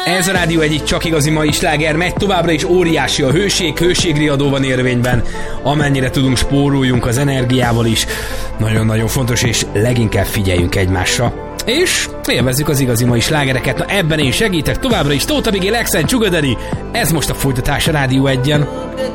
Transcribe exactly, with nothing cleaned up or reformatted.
Ez a Rádió egyik csak igazi mai sláger, megy továbbra is, óriási a hőség, hőségriadó van érvényben, amennyire tudunk spóroljunk az energiával is, nagyon-nagyon fontos, és leginkább figyeljünk egymásra. És élvezzük az igazi mai slágereket. Na ebben én segítek továbbra is, Tóth Abigail, Accent, Sugar Daddy. Ez most a folytatás a Rádió egyen.